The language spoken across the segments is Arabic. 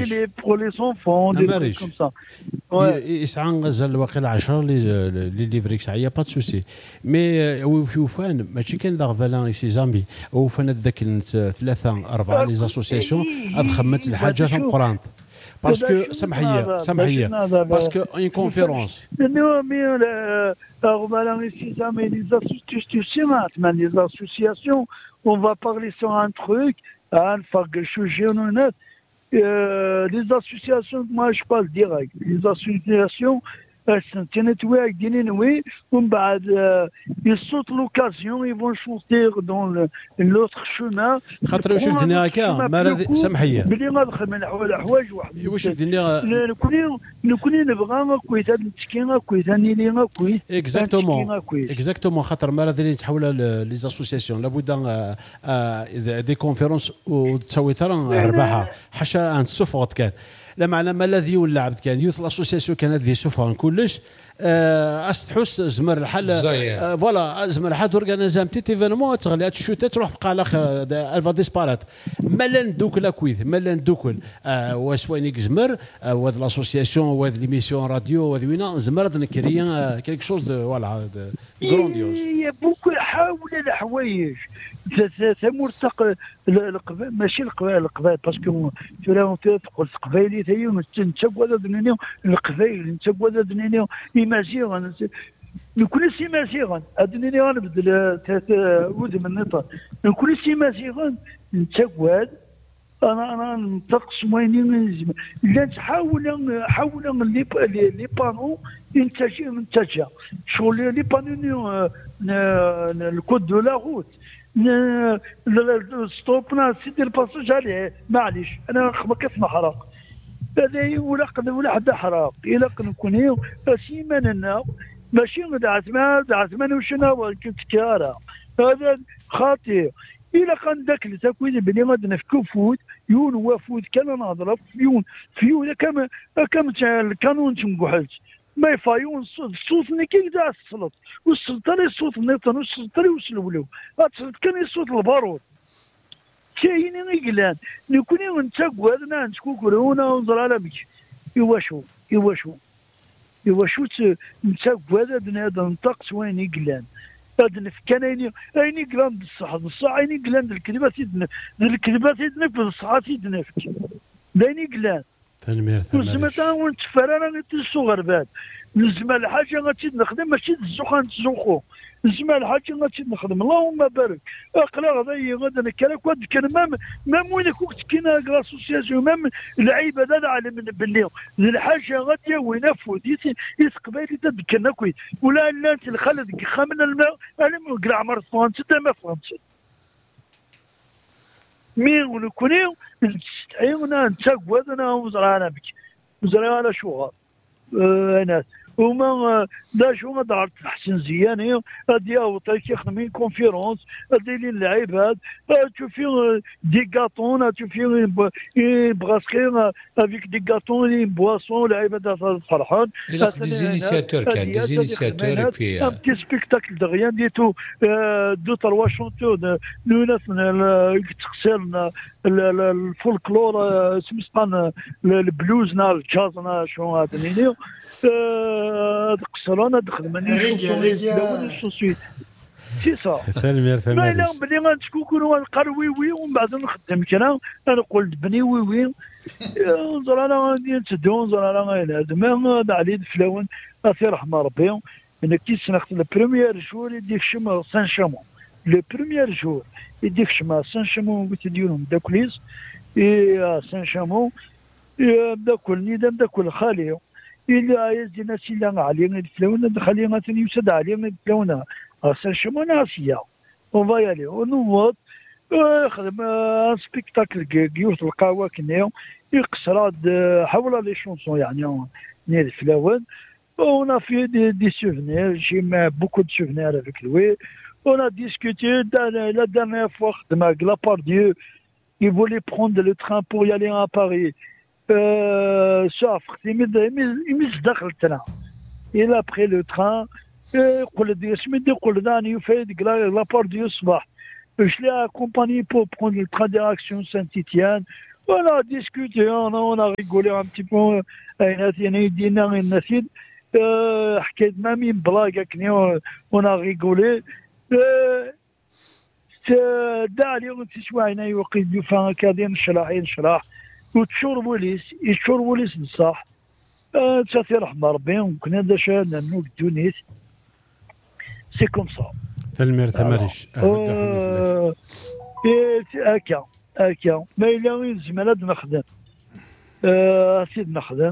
pour les enfants, des trucs comme ça. يسعى غزال الواقع 10 لي ليفريك ساعيه با سوسي مي وفان ماشي كان دغبالان سي زامبي وفان ذاك 3 4 لي اسوسياسيون ادخمت الحاجه في القران باسكو سمحيه باسكو اون كونفيرونس نو مي دغبالان سي زامبي لي اسوسياسيون on va parler sur un truc les associations, moi je parle direct. Les associations, ils sautent l'occasion, ils vont sortir dans l'autre chemin. خاطر واش بدنا هكا ما سمحيه بلي غادخل من الحوايج واحد واش بدنا نكوني نبغى كويس هاد التسكينه كويس هاني لينا كويس اكزاكتومون خاطر ما راه تحول لي اسوسياسيون لابد دي كونفيرونس وتسوي ترى رباحه حاشا ان سوفوت كان لا معنى ما الذي يولع عبد كان يوث لاسوسياسيون كانت ذي سوفان كلش استحس زمر الحل فوالا زمر الحل اورغانيزا بتيت ايفينمون تغلي تشوتات تروح بقى على اخر الفا ديسبارات مالا ندوك لا كويث مالا ندوكل واسوانيك زمر وهاد لاسوسياسيون وهاد ليميسيون راديو وهاد وينا زمر نكريان كيلك شوز دو فوالا غرونديوز يا بوكو حاول الحوايج مرتق ماشي القبائل باسكو تقول القبائلي هي نتسقوا هذا دنيا القبائل نتسقوا هذا دنيا إيماجيغا نكون سيماجيغا هذا انا بدل ود من نطا نكون سيماجيغا نتسقوا انا نتقص وين لا حاول لي بانو انتاجيه شغل لي بانو الكود دو لا روت ستوبنا سيدي الباساج عليه معليش انا كنسمع حراق هذا ولا حد حراق الا كنكون سيماننا ماشي دعسمان وشنا كتكاره هذا خاطئ الا كان داك التكوين بلي غادي نفكو فود يون وفود كان نضرب فيون كما القانون تنقحلت ما يفايون الصوت اللي كيدع السلط والسلطه الصوت النيطان والسلطه وسلولو كان الصوت البارود كاين يقلان نكون نتاكو هذا نتكوكرونا ونظر على بك يواشو نتاكو هذا بنادم نطقس وين يقلان هذا نفكان اين يقلان بالصح اين يقلان الكلمات يدنك بالصح يدنك اين يقلان زعما ونتفرر الصغر بعد زعما الحاجه غادي نخدم ماشي الزخان تزوخو زعما الحاجه غادي نخدم اللهم بارك اقلا غادي نكرك واد كان ما وين كنت كاينه لاسوسياسيون مام العيب هذا على من باللي الحاجه غادي وين فوت يتقبل تذكرنا كويس ولا لا انت الخالد خامن الماء انا قلع عمر فهمت انت ما فهمتش مين ونكونيو نستعيونا نتاقوا هذا وزرانا بك وزرانا شو انا وما دا شو دارت حسن زياني هادي اوطيك يخدمين كونفيرونس هادي لي اللعيبات تشوفي دي غاطون تشوفي براسكي افيك دي غاطون لي بواسون لعيبه فرحان دي زينيسياتور كان دي زينيسياتور في ان بتي سبيكتاكل دو ريان ديتو دو تروا شونتور ناس تغسل الفولكلور سمسقان البلوزنا الجازنا شو هذا نينيو قصرنا دخل من الشوسويت سي صا ثاني لا بلي غنتكوكو نقروي وي ومن بعد نخدم كنا نقول بني وي نزر انا غادي نتدو نزر انا غادي ما علي فلاون اثي رحمه ربي انا كي سنخت لو بروميير جور يديك شما سان شامون لو بروميير جور يديك شما سان شامون قلت ديالهم داكليز سان شامون داكل نيدم داكل خالي إلا يزينا سيلا علينا الفلونا دخلينا ثاني يسد علينا الفلونا سنشمونا سيا اون فا يالي ونوض خدم سبيكتاكل كيوت القهوه كنيو يقصر حول لي شونسون يعني نير الفلوان on a fait des souvenirs j'ai mis beaucoup de souvenirs avec lui on a discuté la dernière fois de la part Dieu il voulait prendre le train pour y aller à Paris شاف يمز داخل التران الى بخي لو تران يقول لي سميتي يقول داني يفيد لا بار ديو الصباح باش لي اكومباني بور بروند لو تران ديريكسيون سان تيتيان On a discuté, on a rigolé un petit peu. حكيت ما من بلاغ كني on a rigolé. داعي اليوم تسوى يوقف يفهم كادين نشرح وتشور بوليس بصح تساتي رحمة ربي وممكن هذا شيء لأنه دونيت سي كوم سا تلمير ثمرش هكا ما إلا يلزم هاد نخدم سيد نخدم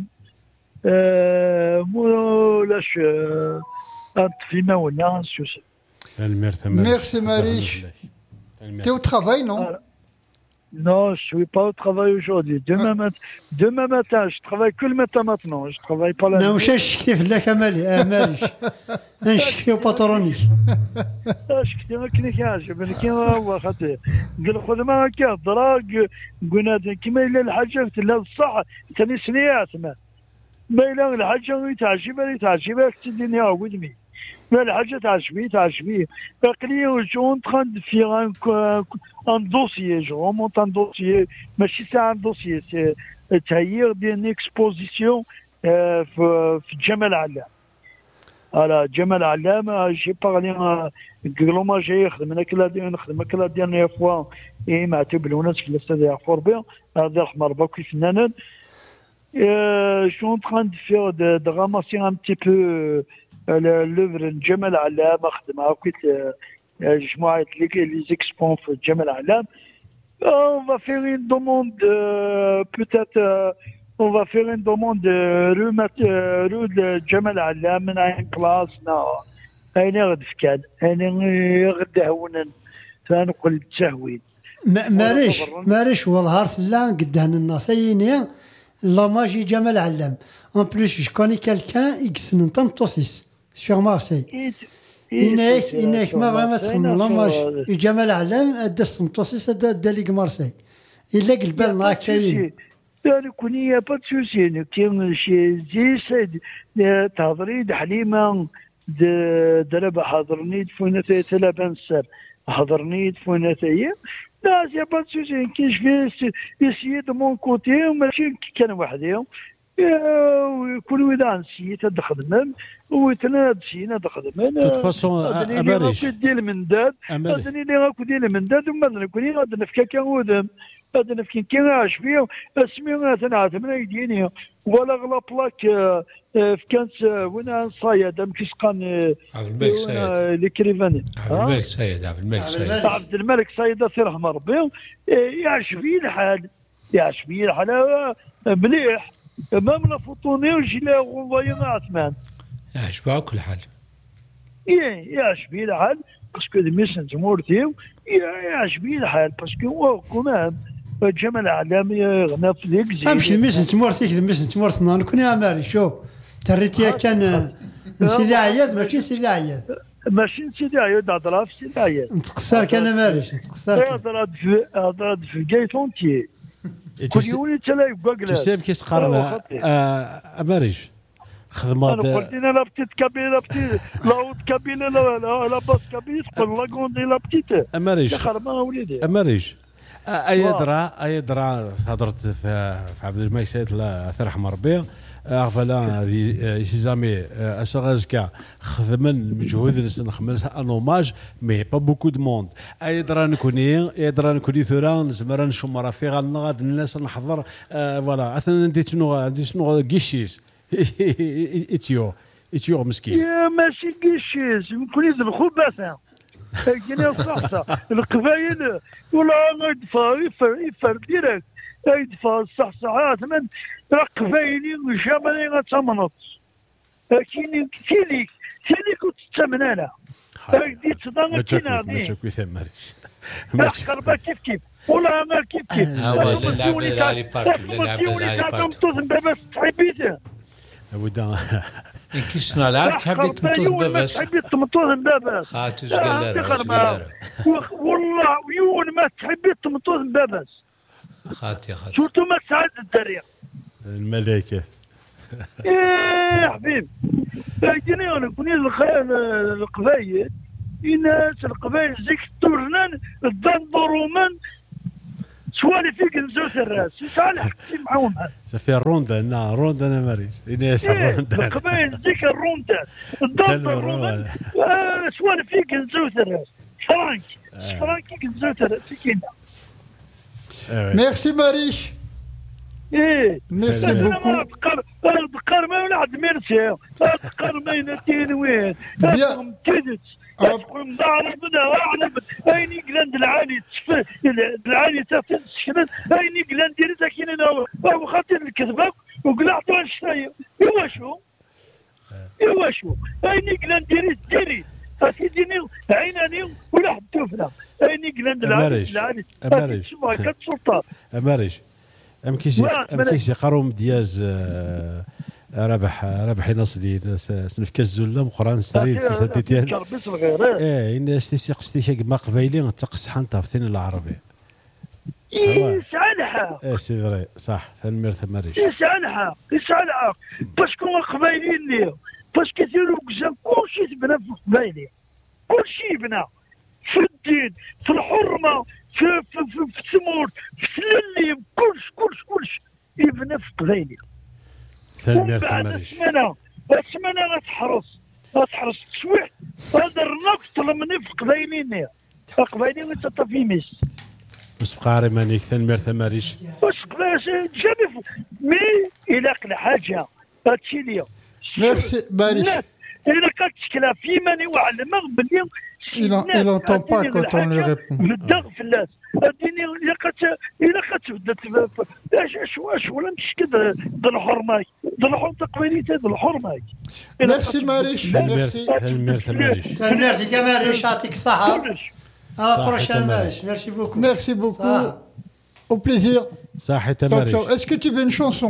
مولاش نطفي ما ولا نسوس تلمير ثمرش. Merci Marish. T'es au travail, non? Non, je ne suis pas au travail aujourd'hui. Demain matin, je travaille que le matin maintenant. Je ne travaille pas la nuit. Non, je suis là, Marish. Je suis au patronné. Je suis là, je suis là, قال خدمة هكا دراج قلنا كيما إلا الحاجة لا الصح ثاني سنيات ما إلا الحاجة تعجبك تديني ودمي ما الحاجة تعجبي قليل جو train de faire un dossier je remonte un dossier ماشي c'est un dossier c'est تهيئ d'une exposition في جمال علام على جمال علام j'ai parlé قالوا ما جاي يخدم نخدم كلا ديالنا فوا اي مع تبلونات في الاستاذ يعفور بها هذا رحمه ربك كيف فنانان je suis en train de faire de ramasser un petit peu l'œuvre جمال علام خدمها كنت مجموعه لي زيكسبون في جمال علام on va faire une demande peut-être on va faire une demande rue de جمال علام من عين كلاسنا أنا غد فكان أنا غد هونن فنقول تهوين ماريش والهار لا قدهن الناثينيا لا ماجي جمال علام en plus je connais quelqu'un X ننتم توسيس sur Marseille إنك ما بغا تخدم لا ماجي جمال علام أدستم توسيس أداليك مارسي إلا قلبالنا كاين أنا كوني با تسوسي كاين شي زي تهضري حليمة درب حضرني دفونتي تلابان السر حضرني دفونتي لا سي با سوسي كيش في يسيي دو مون كوتي وماشي كان وحدي كل ودا نسيت هاد خدمم وتناد سينا خدمم توت فاصون اماريش ديال المنداد هادني اللي غاكو ديال المنداد وما نكوني غادي نفكا كنودم هذا نفكين كي عاشبيه اسمي تنعتم يديني ولا غلا بلاك في كانت وين صايد ام كيسقان عبد الملك سيد لكريفاني عبد الملك سيد سي رحمه ربي يعجبني الحال مليح ما من فطوني وجي له والله عثمان يعجبها كل حال يعجبني الحال باسكو دميسن تمورتي يعجبني الحال باسكو هو كمان جمال علامي غنى في ذيك زين امشي ميسن تمورتيك ميسن تمورتنا نكون يا ماري شو تريتيا كان سيدي عياد ماشي سيدي عياد ماشي سيدي عياد هضره في سيدي عياد نتقصر كان ماريش نتقصر هضره في كايتونتي كل يوم يتلاقى كاكلا تسيب كيسقرنا ماريش خدمه انا قلت لنا لا بتيت كابيلا بتيت لا كابيلا لا باس كابيل تقول لا كوندي لا بتيت اماريش خرما وليدي اماريش ايدرا هضرت في عبد الملك سيد الله يرحم ربي فلا هذه زامي اسغازكا خدمن مجهود نخمس انوماج مي با بوكو دو موند ايدرا نكوني ثورا نزمر نشوم رافي غاد الناس نحضر فوالا اثنا نديت شنو كيشيس اتيو مسكين يا ماشي كيشيس نكوني الخبثه كاين الصحصه القبايل ولا يدفع ديريكت يدفع الصحصحات من قبايلي وجمالي غتمنط كاين كيليك وتتمنى انا دي تصدق كاين ماشي كويس ماريش خربه كيف ولا ما كيف هو اللعب اللي بارك بس تحبيته ودا كيشنا لعب تحبي تمطوز باباس تحبي تمطوز باباس خاطر جلال والله ويون ما تحبي تمطوز باباس خاطر شفتوا ما سعد الدريا الملائكه يا حبيب جيني انا كوني القبايل الناس القبايل زيك تورنان الدندرومان سوالف فيك نزوت الراس صالح معاهم صافي الروندا انا ماريش يناس الروندا قبيل ديك الروندا الدور سوالف فيك نزوت الراس فرانك نزوت الراس كينا. ميرسي ماريش. ميرسي بوكو. تقر ما ولا عاد ميرسي تقر ما ينتين وين تدت تقوم دار بدا اعلم اين جلاند العالي العالي تفسخن اين جلاند دير ساكن انا هو خاطر الكذبه وقلعت الشاي ايوا شو اين جلاند ديري اسيديني عيناني ولا حدوفنا اين جلاند العالي شوف كانت سلطه اماريش امكيسي قروم دياز ربح نصلي سنف كزولا مقران ستريت ساتيتيان ان استيسيق ما قبايلي تقص حنطه في الثاني العربي يسعلها سي فري صح ثمير ثماريش يسعلها باسكو قبايلين لي باش كيديروا كزا كلشي تبنى في قبايلي كلشي يبنى في الدين في الحرمه في السمور في السلم كلش يبنى في قبايلي. ثمير ثماريش السمانه غتحرص التسويح هذا الرناق طلمني في قبايليني انت طفيميس بس قاري مانيك ثمير ثماريش بس جابي مي الى قل حاجه هادشي ليا. ميرسي ماريش. الا كتشكلها في ماني وعلمك بلي il entend pas quand on lui répond. بالدغ فلاس اديني الا كتبدل اش ولا مشكل الحرمه تقبيليته الحرمه. ميرسي ماريش. ميرسي ميرسي ماريش يعطيك الصحه. À la prochaine, Marish. Merci beaucoup. Merci beaucoup. Au plaisir. صحة ماريش. Est-ce que tu veux une chanson?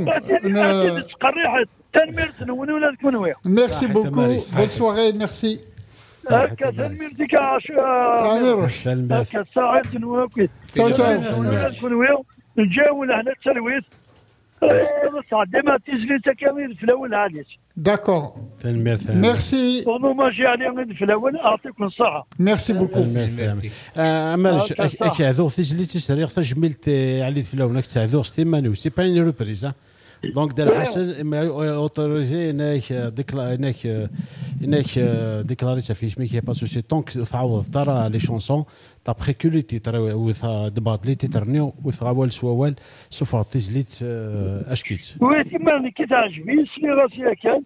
Merci beaucoup. Bonne soirée. Merci. هكا تنميرتك هكا ساعة نواكل نجاول هنا التلويث صعد ما تجري تكامل في الأول عاليش. D'accord. Merci. وماشي عليهم في الأول أعطيكم الصحة. Merci beaucoup. ماريش أكيدو تجلي تشريح تجملت علي في الأول نك تعذور ستيمانو سي با une reprise. Donc دار حسن ما اوتوريزي انك ديكلاري تافيش مي كي با سوسي طونك تعوض ترى لي شونسون طابخي كولي تيتر وثا دبات لي تيترنيو وثا وال سوال سوف تزليت اشكيت ويتي ماني كي تعجبني سمي راسي كان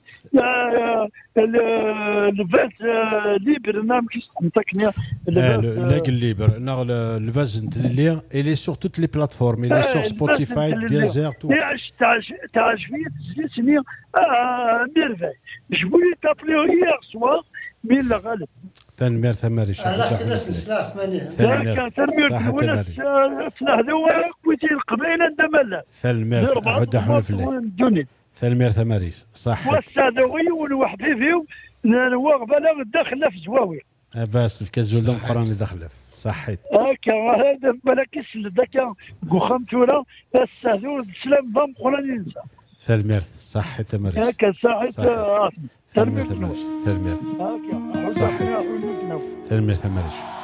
الفاز ليبر نام كيستمتكني لا ليبر نغ الفاز نتلي الي سور توت لي بلاتفورم الي سور سبوتيفاي ديزير تو تعجبني تسليتني ميرفاي جبولي تابليو هير سوا مين لا غالب تنمير ثماريش لا سلسلة ثمانية كان تنمير ولا هذا كويتي القبيله ندمل تنمير ودحون في الليل تنمير ثماريش صح والسادوي والوحدي فيو نواغ بلا داخله في زواوي بس في كزول دم قراني داخله صحيت هكا هذا بلا كيسل ذاك قخمتونا السادو السلام ضم قراني ننسى تنمير صح تماريش هكا صحيت تنمير ثماريش تنمير صح تنمير ثماريش